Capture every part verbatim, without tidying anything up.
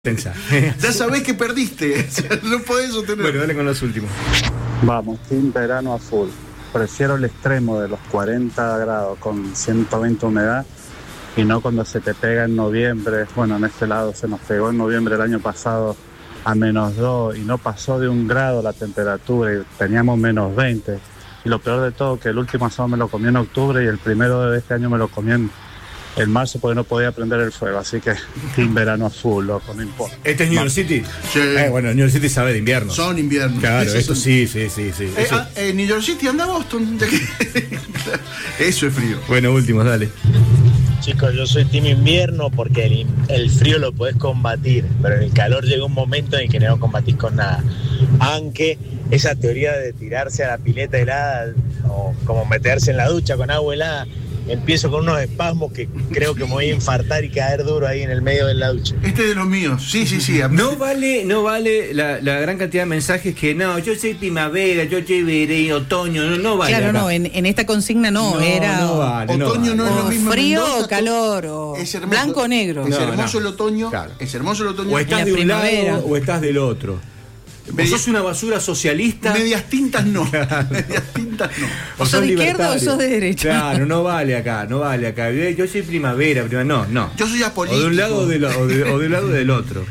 Pensá. Ya sabés que perdiste, no podés sostener. Bueno, dale con los últimos. Vamos, team verano a full. Prefiero el extremo de los cuarenta grados con ciento veinte humedad y no cuando se te pega en noviembre. Bueno, en este lado se nos pegó en noviembre del año pasado a menos dos y no pasó de un grado la temperatura y teníamos menos veinte. Y lo peor de todo, que el último asado me lo comí en octubre y el primero de este año me lo comí en, en marzo porque no podía prender el fuego. Así que team verano a full, loco, no importa. ¿Este es New York City? Sí. Eh, bueno, New York City sabe de invierno. Son invierno. Claro, Esos esto son... sí, sí, sí, sí. Eh, Eso... ah, eh, New York City anda a Boston. Eso es frío. Bueno, últimos, dale. Chicos, yo soy team invierno porque el, el frío lo podés combatir, pero en el calor llega un momento en el que no combatís con nada. Aunque esa teoría de tirarse a la pileta helada o como meterse en la ducha con agua helada, empiezo con unos espasmos que creo que me voy a infartar y caer duro ahí en el medio de la ducha. Este es de los míos, sí, sí, sí. No vale, no vale la, la gran cantidad de mensajes que no, yo soy primavera, yo soy verano, otoño, no, no vale. Claro, acá. no, en, en esta consigna no, No, era no o- vale, no Otoño no, vale. es lo o mismo. frío Mendoza, o calor, o es hermoso, blanco o negro. Es No, hermoso no. el otoño, Claro. es hermoso el otoño. O estás La de un primavera. lado o estás del otro. O Media- sos una basura socialista. Medias tintas no. Medias tintas no. ¿O sos de izquierda o sos de derecha? Claro, no vale acá, no vale acá. Yo soy primavera, primavera. No, no. Yo soy O apolítico. de un lado o de, la- o de- o de un lado o del otro.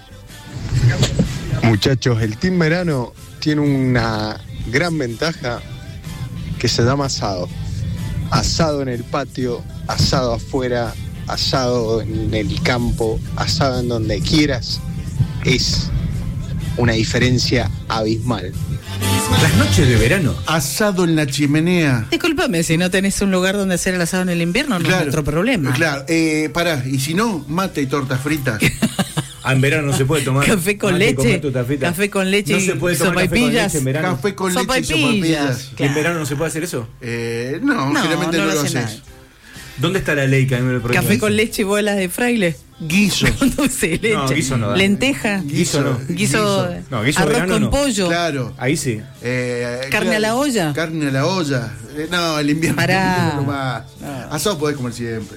Muchachos, el Team Verano tiene una gran ventaja que se llama asado. Asado en el patio, asado afuera, asado en el campo, asado en donde quieras. Es una diferencia abismal. Las noches de verano. Asado en la chimenea. Discúlpame, si no tenés un lugar donde hacer el asado en el invierno, no es nuestro problema. Claro, eh, pará, y si no, mate y tortas fritas. Ah, en verano no se puede tomar Café con mate, leche, comer tu tafita. café con leche No y se puede tomar café con sopaipillas. leche en verano. Café con leche y Sopaipillas. sopaipillas. ¿Y en verano no se puede hacer eso? Eh, no, No, generalmente no no, lo lo hace haces. nadie. ¿Dónde está la ley que a mí me lo prohíbe? Café con leche y bolas de fraile. Guiso. Dulce de leche. No, guiso no da. Lenteja. Guiso no. Guiso. No, guiso arroz verano con no. pollo. Claro. Ahí sí. Eh, ¿Carne a la olla? Carne a la olla. Eh, no, el invierno. Pará. el invierno nomás. No. Asado podés comer siempre.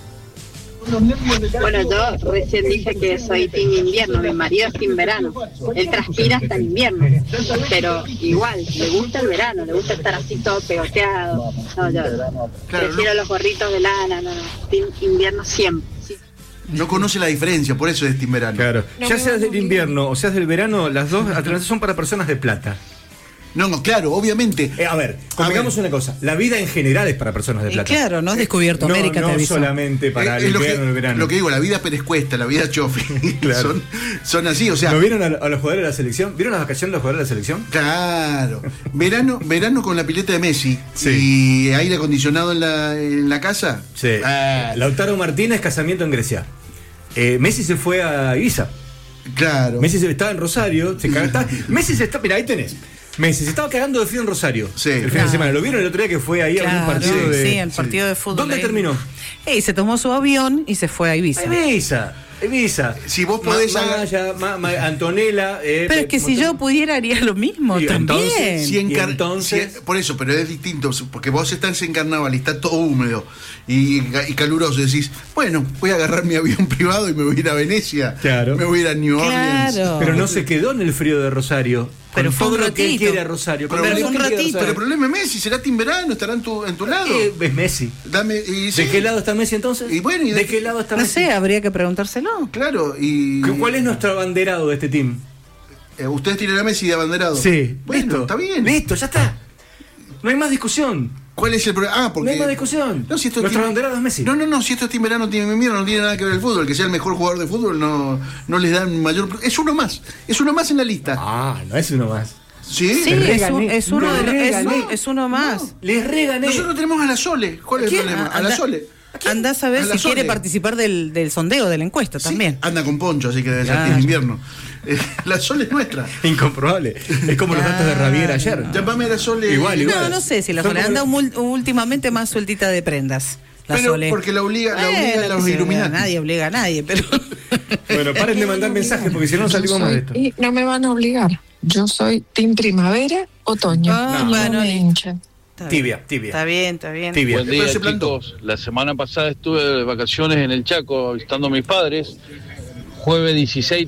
Bueno, yo recién dije que soy team invierno, mi marido es team verano. Él transpira hasta en invierno, pero igual, le gusta el verano, le gusta estar así todo pegoteado. No, yo Claro, prefiero los gorritos de lana, no, no, team invierno siempre. Sí. No conoce la diferencia, por eso es team verano. Claro. Ya seas del invierno o seas del verano, las dos alternativas son para personas de plata. No, no, claro, obviamente. Eh, a ver, convengamos una cosa. La vida en general es para personas de Y plata. claro, no has descubierto No, América, te no aviso. solamente para Eh, el es lo invierno que, y el verano. Lo que digo, la vida Pérez-Cuesta, la vida Chofi. Claro. son, son así, o sea. ¿No vieron a, a los jugadores de la selección? ¿Vieron las vacaciones de los jugadores de la selección? Claro. Verano, verano con la pileta de Messi. Sí. Y aire acondicionado en la, en la casa. Sí. Ah, Lautaro Martínez, casamiento en Grecia. Eh, Messi se fue a Ibiza. claro. Messi se- estaba en Rosario. Se caga- está- Messi se está. Mira, ahí tenés. Messi se estaba cagando de frío en Rosario. Sí. El fin Claro. de semana. ¿Lo vieron el otro día que fue ahí a Claro, un partido de. sí, el partido de fútbol. ¿Dónde ahí. terminó? Eh, se tomó su avión y se fue a Ibiza. Ibiza. Ibiza. Si vos podés Ma- agar- Maya, Ma- Ma- Antonella. eh, Pero es que si montón- yo pudiera haría lo mismo Y también. entonces, Si encar- Y entonces- si- por eso, pero es distinto, porque vos estás en carnaval y está todo húmedo y, y caluroso, y decís, bueno, voy a agarrar mi avión privado y me voy a ir a Venecia, Claro. me voy a ir a New Orleans. Claro. Pero no se quedó en el frío de Rosario. Pero con fue todo un lo que él ratito. quiere a Rosario. con Pero todo fue lo un que quiere a ratito. Pero el Rosario. problema es Messi, será Team Verano, estará en tu, en tu lado. Eh, es Messi. Dame, y, sí, ¿De qué lado está Messi entonces? Y bueno, y ¿de de- qué lado está No Messi? sé, habría que preguntárselo. Claro, y. ¿Cu- ¿Cuál es nuestro abanderado de este team? Eh, Ustedes tienen a Messi de abanderado. Sí. Bueno, Listo. está bien. Listo, ya está. No hay más discusión. ¿Cuál es el problema? Ah, porque. No hay más discusión. No, si esto es Nuestro team- abanderado es Messi. No, no, no, si esto es Team Verano, Team Invierno, no tiene nada que ver el fútbol. Que sea el mejor jugador de fútbol no, no les dan mayor. Es uno más. Es uno más en la lista. Ah, no es uno más. ¿Sí? Sí, Le es, un- regané. es uno, Le de los- es, regané. un- es uno más. Les regané. Nosotros tenemos a la Sole. ¿Cuál es el ¿Quién? problema? Ah, A la anda- Sole. Andás a ver A la si quiere Sole. participar del, del sondeo, de la encuesta Sí, también. anda con poncho, así que debe ser Claro. Team Invierno. Eh, la Sole es nuestra. Incomprobable. Es como los datos de Ravier ayer. Llamame a la Sole. Igual, igual. No, no sé si la Son Sole como anda los- mul- últimamente más sueltita de prendas. La Pero Sole. porque la obliga, la obliga Bueno, a los que se- Illuminati. Nadie obliga a nadie, pero. Bueno, paren de mandar mensajes porque si no, no salimos Yo más de soy- esto. y no me van a obligar. Yo soy team primavera, otoño. Ah, no, bueno, me listo. hincha. Está bien. Tibia, tibia. Está bien, está bien. Tibia. Buen día, Pero se plantó. chicos. La semana pasada estuve de vacaciones en el Chaco visitando a mis padres jueves dieciséis